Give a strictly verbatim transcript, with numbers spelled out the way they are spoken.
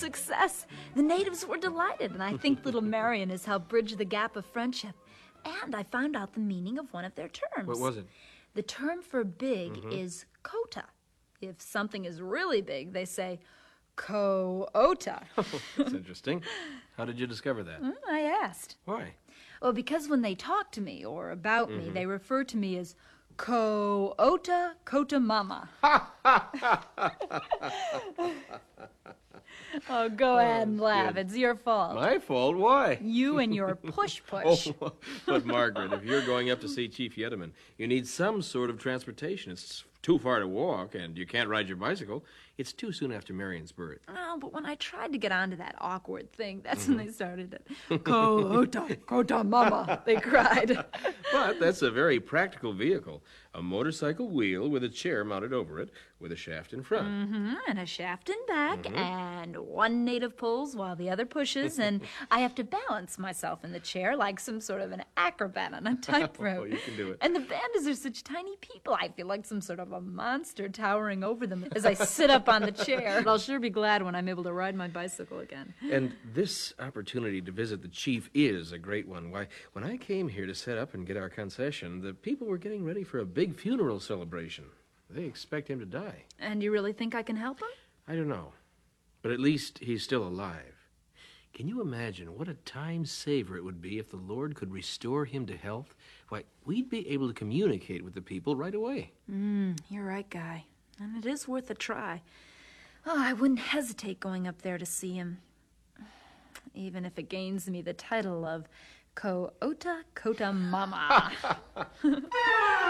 success. The natives were delighted, and I think little Marion has helped bridge the gap of friendship. And I found out the meaning of one of their terms. What was it? The term for big Mm-hmm. is kota. If something is really big, they say ko-ota. That's interesting. How did you discover that? Mm, I asked. Why? Well, because when they talk to me or about Mm-hmm. me, they refer to me as ko-ota kota mama. Oh, go ahead and laugh. good. It's your fault. My fault? Why? You and your push-push. Oh, but Margaret, if you're going up to see Chief Yedeman, you need some sort of transportation. It's too far to walk, and you can't ride your bicycle. It's too soon after Marion's birth. Oh, but when I tried to get onto that awkward thing, that's when they started it. Ko-ota kota mama, they cried. But that's a very practical vehicle. A motorcycle wheel with a chair mounted over it, with a shaft in front. Mm-hmm, and a shaft in back, and one native pulls while the other pushes, and I have to balance myself in the chair like some sort of an acrobat on a tightrope. Oh, you can do it. And the bandits are such tiny people, I feel like some sort of a monster towering over them as I sit up on the chair. But I'll sure be glad when I'm able to ride my bicycle again. And this opportunity to visit the chief is a great one. Why, when I came here to set up and get our concession, the people were getting ready for a big funeral celebration. They expect him to die. And you really think I can help him? I don't know. But at least he's still alive. Can you imagine what a time saver it would be if the Lord could restore him to health? Why, we'd be able to communicate with the people right away. Mm, you're right, Guy. And it is worth a try. Oh, I wouldn't hesitate going up there to see him. Even if it gains me the title of Ko-ota Kota Mama.